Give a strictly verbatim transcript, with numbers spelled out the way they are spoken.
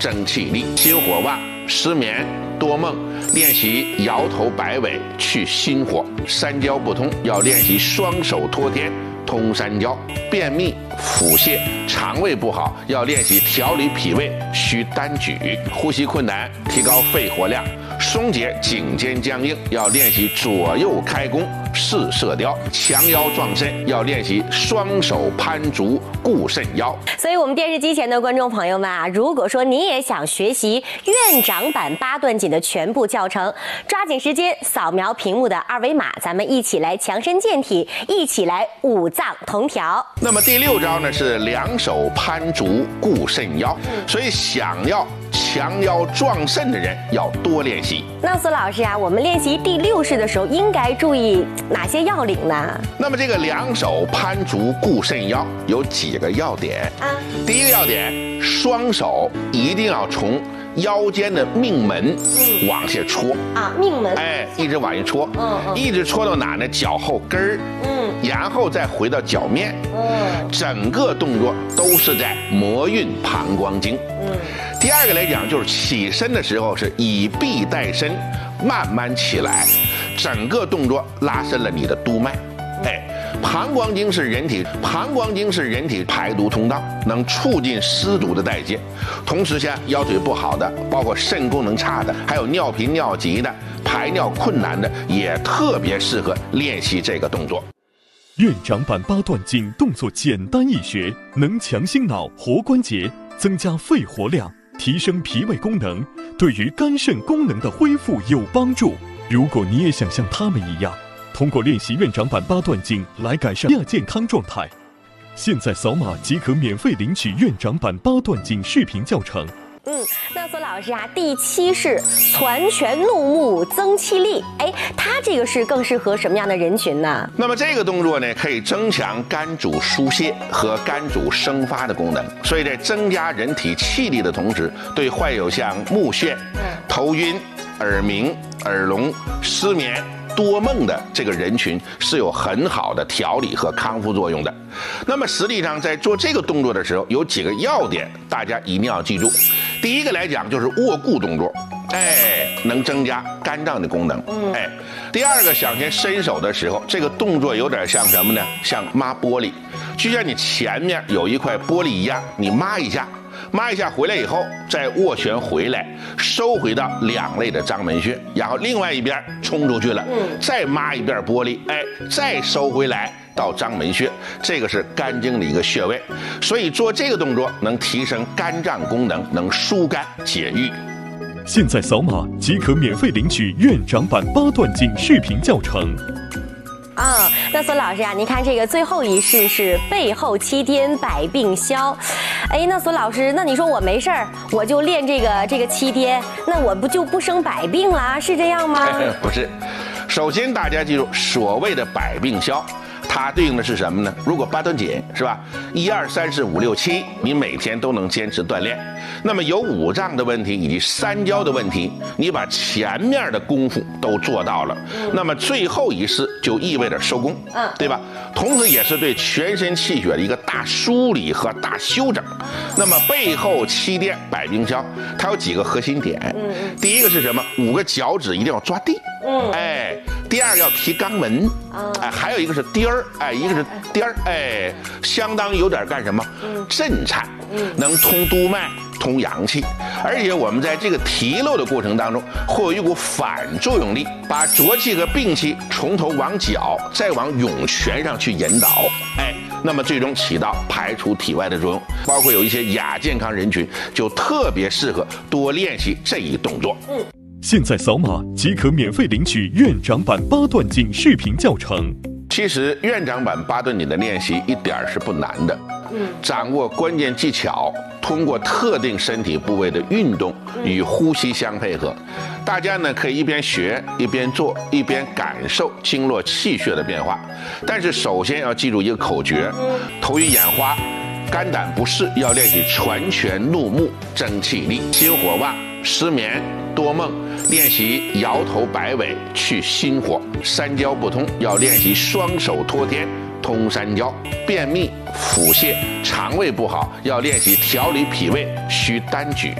争气力；心火旺、失眠、多梦，练习摇头摆尾去心火；三焦不通，要练习双手托天通三焦；便秘、腹泻、肠胃不好，要练习调理脾胃需单举；呼吸困难，提高肺活量；松解颈肩僵硬，要练习左右开弓试射雕；强腰壮肾，要练习双手攀竹固肾腰。 所以，我们电视机前的观众朋友们啊，如果说你也想学习院长版八段锦的全部教程，抓紧时间扫描屏幕的二维码，咱们一起来强身健体，一起来五脏同调。 那么第六招呢是两手攀竹固肾腰，所以想要强腰壮肾的人要多练习。 那苏老师啊，我们练习第六式的时候应该注意哪些要领呢？ 那么这个两手攀竹固肾腰有几个要点啊？第一个要点，双手一定要从腰间的命门往下戳啊，命门， 哎，一直往下戳， 嗯嗯， 一直戳到哪呢？脚后跟儿，嗯，然后再回到脚面，嗯，整个动作都是在摩运膀胱经，嗯。第二个来讲，就是起身的时候是以臂带身，慢慢起来，整个动作拉伸了你的督脉，哎。膀胱经是人体，膀胱经是人体排毒通道，能促进湿毒的代谢。同时，像腰腿不好的，包括肾功能差的，还有尿频尿急的、排尿困难的，也特别适合练习这个动作。 院长版八段锦动作简单易学，能强心脑、活关节，增加肺活量，提升脾胃功能，对于肝肾功能的恢复有帮助。如果你也想像他们一样，通过练习院长版八段锦来改善亚健康状态，现在扫码即可免费领取院长版八段锦视频教程。 嗯，那苏老师啊，第七式攒拳怒目增气力，哎，它这个是更适合什么样的人群呢？ 那么这个动作呢，可以增强肝主疏泄和肝主生发的功能，所以在增加人体气力的同时，对患有像目眩、头晕、耳鸣、耳聋、失眠、多梦的这个人群是有很好的调理和康复作用的。那么实际上在做这个动作的时候，有几个要点大家一定要记住。第一个来讲就是握固动作，哎，能增加肝脏的功能，哎。第二个，想先伸手的时候，这个动作有点像什么呢？像抹玻璃，就像你前面有一块玻璃一样，你抹一下。抹一下回来以后，再握拳回来，收回到两肋的章门穴，然后另外一边冲出去了，嗯，再抹一遍玻璃，哎，再收回来到章门穴，这个是肝经的一个穴位，所以做这个动作能提升肝脏功能，能疏肝解郁。 现在扫码即可免费领取院长版八段锦视频教程。 啊、嗯，那苏老师啊，您看这个最后一式是背后七颠百病消，哎，那苏老师，那你说我没事儿，我就练这个这个七颠，那我不就不生百病了？是这样吗？ 不是，首先大家记住，所谓的百病消，它对应的是什么呢？如果八段锦是吧，一二三四五六七，你每天都能坚持锻炼，那么有五脏的问题以及三焦的问题，你把前面的功夫都做到了，嗯、那么最后一式就意味着收工，嗯，对吧？同时也是对全身气血的一个大梳理和大修整。那么背后七颠百病消，它有几个核心点，嗯，第一个是什么？五个脚趾一定要抓地，嗯，哎，第二个要提肛门，嗯、哎，还有一个是颠儿，哎，一个是颠儿，哎，相当于有点干什么？嗯，震颤，嗯，能通督脉。通阳气，而且我们在这个提溜的过程当中，会有一股反作用力，把浊气和病气从头往脚，再往涌泉上去引导，哎，那么最终起到排除体外的作用。包括有一些亚健康人群，就特别适合多练习这一动作。嗯， 现在扫码即可免费领取院长版八段锦视频教程。 其实院长版八段锦的练习一点是不难的。嗯，掌握关键技巧，通过特定身体部位的运动与呼吸相配合，大家呢可以一边学一边做，一边感受经络气血的变化。但是首先要记住一个口诀：头晕眼花、肝胆不适，要练习攒拳怒目争气力；心火旺、失眠、多梦，练习摇头摆尾去心火；三焦不通，要练习双手托天通三焦；便秘、腹泻、肠胃不好，要练习调理脾胃需单举。